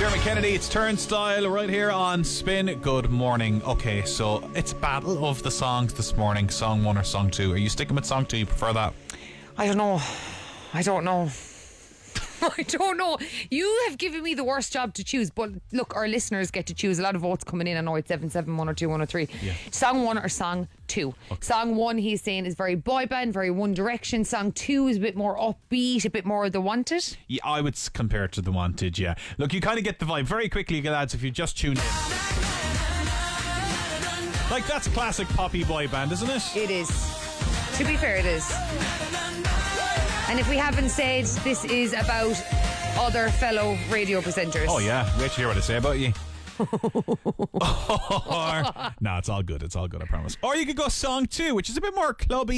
Dermot Kennedy, it's Turnstile right here on Spin. Good morning. Okay, so it's battle of the songs this morning. Song 1 or song 2? Are you sticking with song 2? You prefer that? I don't know. I don't know. You have given me the worst job to choose, but look, our listeners get to choose. A lot of votes coming in on 0877 102 103. Yeah. Song 1 or song 2? Okay. Song 1, he's saying, is very boy band, very One Direction. Song 2 is a bit more upbeat, a bit more The Wanted. Yeah, I would compare it to The Wanted, yeah. Look, you kind of get the vibe very quickly, lads, if you just tune in. Like, that's classic poppy boy band, isn't it? It is. To be fair, it is. And if we haven't said, this is about other fellow radio presenters. Oh yeah, wait to hear what I say about you. No, it's all good, I promise. Or you could go song 2, which is a bit more clubby.